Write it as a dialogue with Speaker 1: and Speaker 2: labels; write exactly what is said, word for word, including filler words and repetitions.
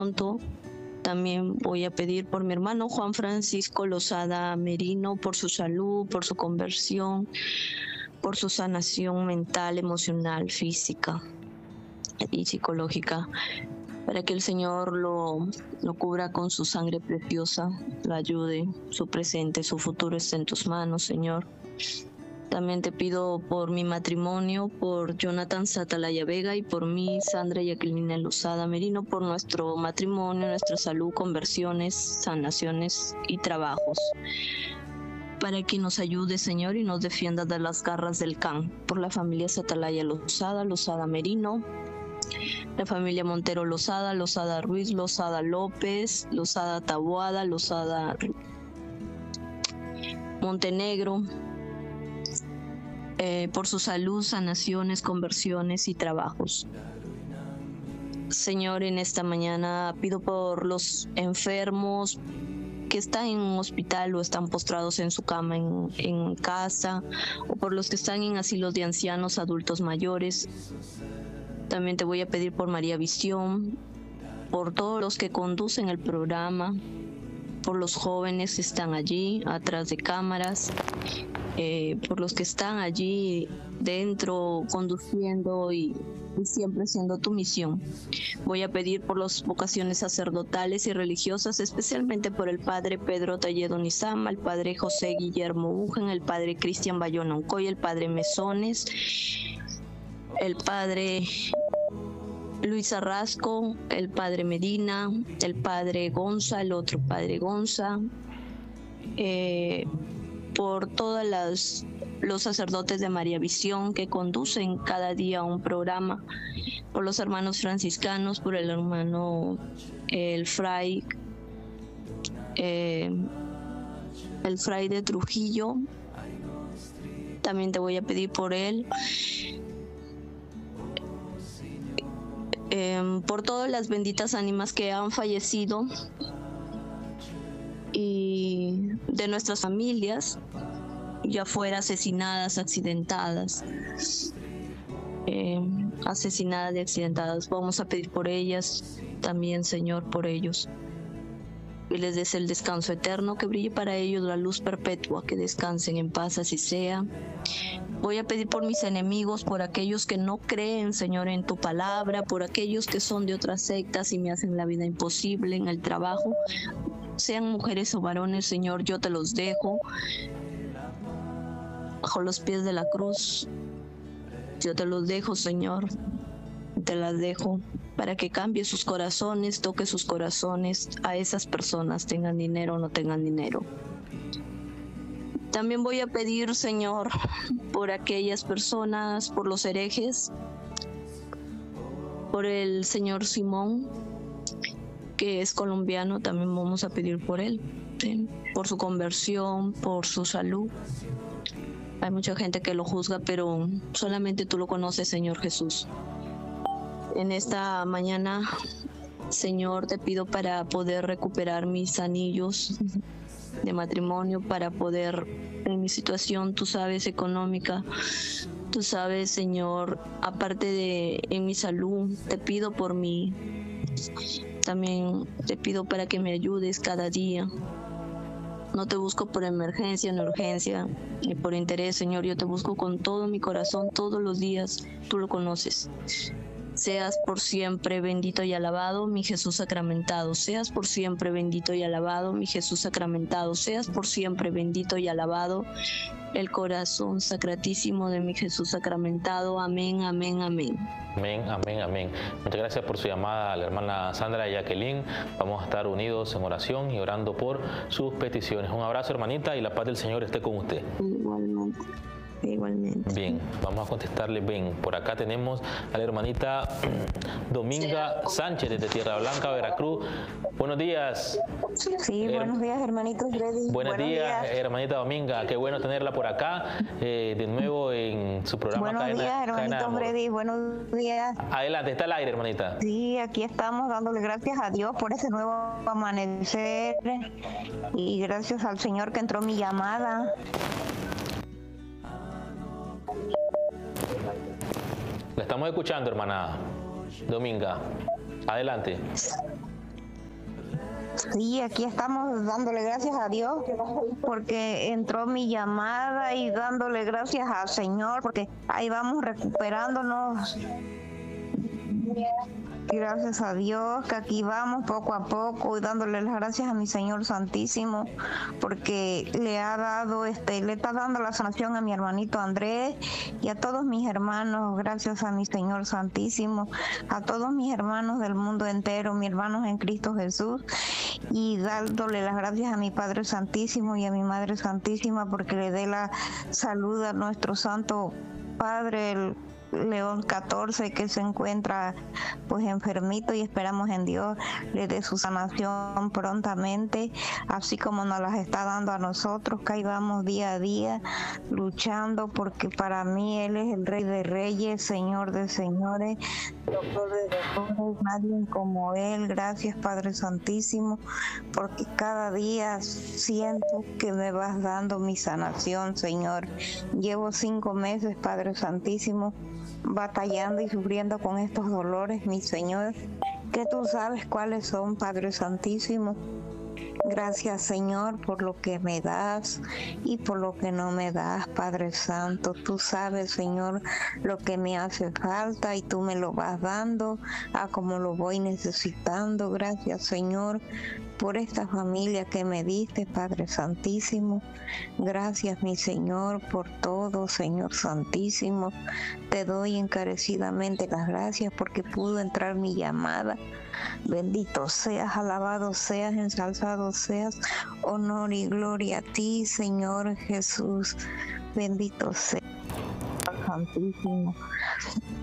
Speaker 1: pronto. También voy a pedir por mi hermano Juan Francisco Lozada Merino, por su salud, por su conversión, por su sanación mental, emocional, física y psicológica, para que el Señor lo, lo cubra con su sangre preciosa, lo ayude, su presente, su futuro está en tus manos, Señor. También te pido por mi matrimonio, por Jonathan Satalaya Vega y por mí, Sandra Jacqueline Lozada Merino, por nuestro matrimonio, nuestra salud, conversiones, sanaciones y trabajos. Para que nos ayude, Señor, y nos defienda de las garras del can. Por la familia Satalaya Lozada, Lozada Merino, la familia Montero Lozada, Lozada Ruiz, Lozada López, Lozada Taboada, Lozada Montenegro, eh, por su salud, sanaciones, conversiones y trabajos. Señor, en esta mañana pido por los enfermos que están en un hospital o están postrados en su cama en, en casa, o por los que están en asilos de ancianos, adultos mayores. También te voy a pedir por María Visión, por todos los que conducen el programa, por los jóvenes que están allí atrás de cámaras, eh, por los que están allí dentro conduciendo y, y siempre haciendo tu misión. Voy a pedir por las vocaciones sacerdotales y religiosas, especialmente por el padre Pedro Talledo Nizama, el padre José Guillermo Ugen, el padre Cristian Bayona Oncoy, el padre Mesones, el padre Luis Arrasco, el padre Medina, el padre Gonza, el otro padre Gonza, eh, por todas las los sacerdotes de María Visión que conducen cada día un programa, por los hermanos franciscanos, por el hermano el fray eh, el fray de Trujillo. También te voy a pedir por él, eh, por todas las benditas ánimas que han fallecido y de nuestras familias, ya fuera asesinadas, accidentadas, eh, asesinadas y accidentadas. Vamos a pedir por ellas también, Señor, por ellos. Y les des el descanso eterno, que brille para ellos la luz perpetua, que descansen en paz, así sea. Voy a pedir por mis enemigos, por aquellos que no creen, Señor, en tu palabra, por aquellos que son de otras sectas y me hacen la vida imposible en el trabajo. Sean mujeres o varones, Señor, yo te los dejo bajo los pies de la cruz. Yo te los dejo, Señor, te las dejo para que cambie sus corazones, toque sus corazones a esas personas, tengan dinero o no tengan dinero. También voy a pedir, Señor, por aquellas personas, por los herejes, por el señor Simón, que es colombiano, también vamos a pedir por él, ¿sí? Por su conversión, por su salud. Hay mucha gente que lo juzga, pero solamente tú lo conoces, Señor Jesús. En esta mañana, Señor, te pido para poder recuperar mis anillos de matrimonio, para poder, en mi situación, tú sabes, económica, tú sabes, Señor, aparte de en mi salud, te pido por mí. También te pido para que me ayudes cada día. No te busco por emergencia, ni urgencia, ni por interés, Señor. Yo te busco con todo mi corazón, todos los días. Tú lo conoces. Seas por siempre bendito y alabado, mi Jesús sacramentado. Seas por siempre bendito y alabado, mi Jesús sacramentado. Seas por siempre bendito y alabado, el corazón sacratísimo de mi Jesús sacramentado. Amén, amén, amén.
Speaker 2: Amén, amén, amén. Muchas gracias por su llamada a la hermana Sandra Jacqueline. Vamos a estar unidos en oración y orando por sus peticiones. Un abrazo, hermanita, y la paz del Señor esté con usted.
Speaker 1: Igualmente. Igualmente.
Speaker 2: Bien, vamos a contestarle. Ven, por acá tenemos a la hermanita Dominga Sánchez desde Tierra Blanca, Veracruz. Buenos días.
Speaker 3: Sí, Her buenos días, hermanitos Freddy.
Speaker 2: Buenos, buenos días, días, hermanita Dominga. Qué bueno tenerla por acá, eh, de nuevo en su programa.
Speaker 3: Buenos
Speaker 2: Cadena,
Speaker 3: días, hermanito Freddy. Buenos días.
Speaker 2: Adelante, está al aire, hermanita.
Speaker 3: Sí, aquí estamos dándole gracias a Dios por ese nuevo amanecer y gracias al Señor que entró mi llamada.
Speaker 2: La estamos escuchando, hermana Dominga. Adelante.
Speaker 3: Sí, aquí estamos dándole gracias a Dios porque entró mi llamada y dándole gracias al Señor porque ahí vamos recuperándonos. Gracias a Dios que aquí vamos poco a poco y dándole las gracias a mi Señor Santísimo porque le ha dado, este, le está dando la sanación a mi hermanito Andrés y a todos mis hermanos, gracias a mi Señor Santísimo, a todos mis hermanos del mundo entero, mis hermanos en Cristo Jesús, y dándole las gracias a mi Padre Santísimo y a mi Madre Santísima porque le dé la salud a nuestro Santo Padre, el León catorce, que se encuentra pues enfermito, y esperamos en Dios le dé su sanación prontamente, así como nos las está dando a nosotros, que ahí vamos día a día luchando, porque para mí Él es el Rey de Reyes, Señor de Señores, Doctor de Doctores, nadie como Él. Gracias, Padre Santísimo, porque cada día siento que me vas dando mi sanación, Señor. Llevo cinco meses, Padre Santísimo, batallando y sufriendo con estos dolores, mi Señor, que tú sabes cuáles son, Padre Santísimo. Gracias, Señor, por lo que me das y por lo que no me das, Padre Santo. Tú sabes, Señor, lo que me hace falta y tú me lo vas dando a como lo voy necesitando. Gracias, Señor, por esta familia que me diste, Padre Santísimo. Gracias, mi Señor, por todo, Señor Santísimo. Te doy encarecidamente las gracias porque pudo entrar mi llamada. Bendito seas, alabado seas, ensalzado seas, honor y gloria a ti, Señor Jesús. Bendito seas, Santísimo.